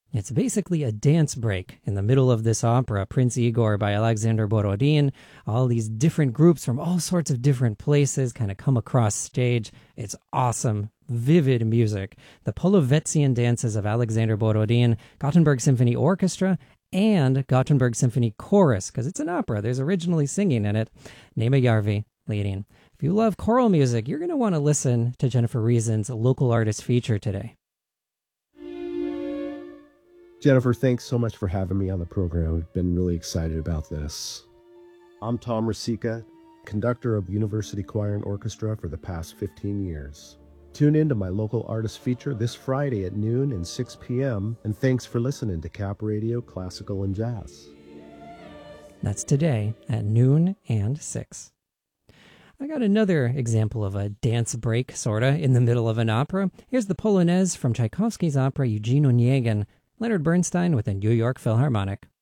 It's basically a dance break in the middle of this opera, Prince Igor by Alexander Borodin. All these different groups from all sorts of different places kind of come across stage. It's awesome, vivid music. The Polovetzian dances of Alexander Borodin, Gothenburg Symphony Orchestra, and Gothenburg Symphony Chorus, because it's an opera. There's originally singing in it. Nema Järvi leading. If you love choral music, you're going to want to listen to Jennifer Reason's local artist feature today. Jennifer, thanks so much for having me on the program. We've been really excited about this. I'm Tom Rasica, conductor of University Choir and Orchestra for the past 15 years. Tune in to my local artist feature this Friday at noon and 6 p.m. And thanks for listening to Cap Radio Classical and Jazz. That's today at noon and 6. I got another example of a dance break, sorta, in the middle of an opera. Here's the Polonaise from Tchaikovsky's opera Eugene Onegin, Leonard Bernstein with the New York Philharmonic.